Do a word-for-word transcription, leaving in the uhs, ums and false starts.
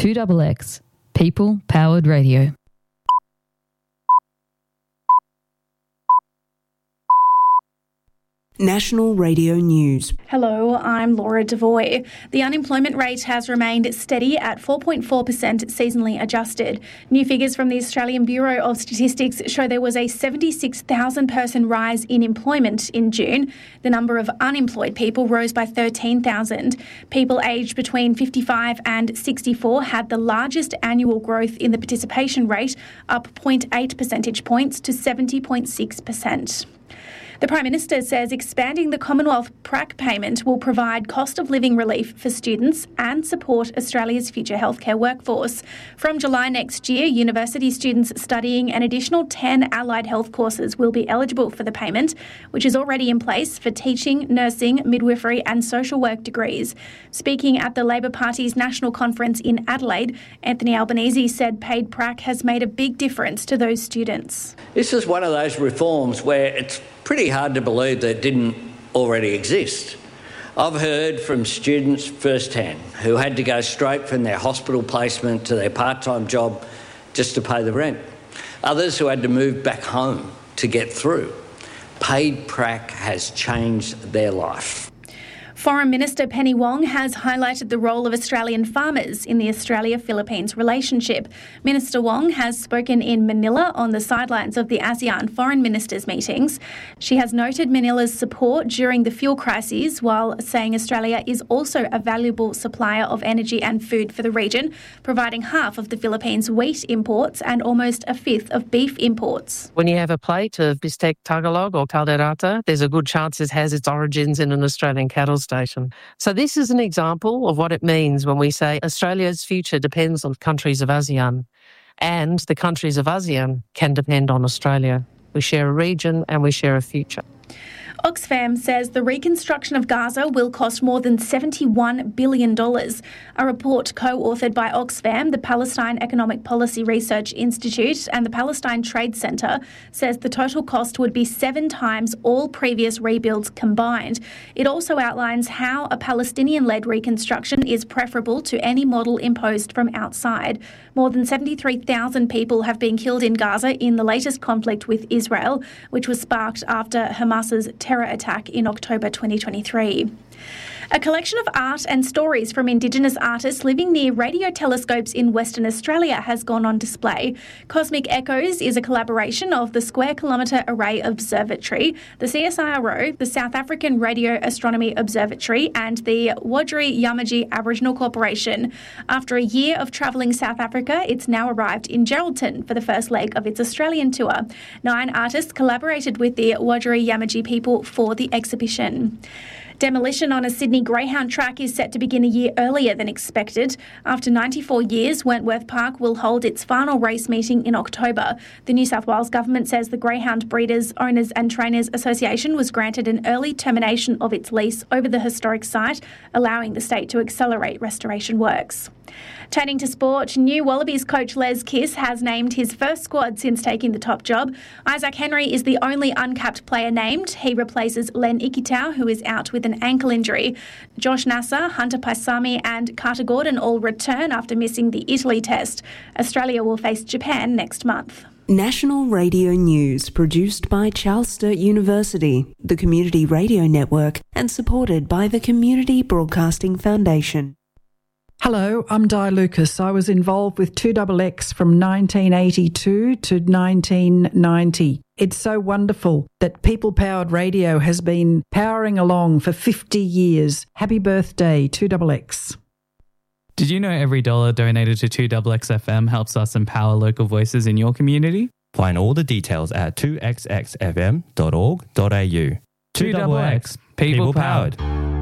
two X X, people-powered radio. National Radio News. Hello, I'm Laura Devoy. The unemployment rate has remained steady at four point four percent seasonally adjusted. New figures from the Australian Bureau of Statistics show there was a seventy-six thousand person rise in employment in June. The number of unemployed people rose by thirteen thousand. People aged between fifty-five and sixty-four had the largest annual growth in the participation rate, up zero point eight percentage points to seventy point six percent. The Prime Minister says expanding the Commonwealth PRAC payment will provide cost of living relief for students and support Australia's future healthcare workforce. From July next year, university students studying an additional ten allied health courses will be eligible for the payment, which is already in place for teaching, nursing, midwifery and social work degrees. Speaking at the Labor Party's national conference in Adelaide, Anthony Albanese said paid PRAC has made a big difference to those students. This is one of those reforms where it's pretty hard to believe that it didn't already exist. I've heard from students firsthand who had to go straight from their hospital placement to their part-time job just to pay the rent. Others who had to move back home to get through. Paid PRAC has changed their life. Foreign Minister Penny Wong has highlighted the role of Australian farmers in the Australia-Philippines relationship. Minister Wong has spoken in Manila on the sidelines of the ASEAN foreign ministers' meetings. She has noted Manila's support during the fuel crises, while saying Australia is also a valuable supplier of energy and food for the region, providing half of the Philippines' wheat imports and almost a fifth of beef imports. When you have a plate of bistec Tagalog or calderata, there's a good chance it has its origins in an Australian cattle station. So this is an example of what it means when we say Australia's future depends on countries of ASEAN, and the countries of ASEAN can depend on Australia. We share a region and we share a future. Oxfam says the reconstruction of Gaza will cost more than seventy-one billion dollars. A report co-authored by Oxfam, the Palestine Economic Policy Research Institute and the Palestine Trade Centre says the total cost would be seven times all previous rebuilds combined. It also outlines how a Palestinian-led reconstruction is preferable to any model imposed from outside. More than seventy-three thousand people have been killed in Gaza in the latest conflict with Israel, which was sparked after Hamas's terror attack in October twenty twenty-three. A collection of art and stories from Indigenous artists living near radio telescopes in Western Australia has gone on display. Cosmic Echoes is a collaboration of the Square Kilometre Array Observatory, the C S I R O, the South African Radio Astronomy Observatory and the Wadjuri Yamaji Aboriginal Corporation. After a year of travelling South Africa, it's now arrived in Geraldton for the first leg of its Australian tour. Nine artists collaborated with the Wadjuri Yamaji people for the exhibition. Demolition on a Sydney Greyhound track is set to begin a year earlier than expected. After ninety-four years, Wentworth Park will hold its final race meeting in October. The New South Wales Government says the Greyhound Breeders, Owners and Trainers Association was granted an early termination of its lease over the historic site, allowing the state to accelerate restoration works. Turning to sport, new Wallabies coach Les Kiss has named his first squad since taking the top job. Isaac Henry is the only uncapped player named. He replaces Len Ikitau, who is out with an ankle injury. Josh Nasser, Hunter Paisami and Carter Gordon all return after missing the Italy test. Australia will face Japan next month. National Radio News, produced by Charles Sturt University, the Community Radio Network, and supported by the Community Broadcasting Foundation. Hello, I'm Di Lucas. I was involved with two X X from nineteen eighty-two to nineteen ninety. It's so wonderful that people-powered radio has been powering along for fifty years. Happy birthday, two X X. Did you know every dollar donated to two X X F M helps us empower local voices in your community? Find all the details at two x x f m dot org dot a u. two X X, people-powered.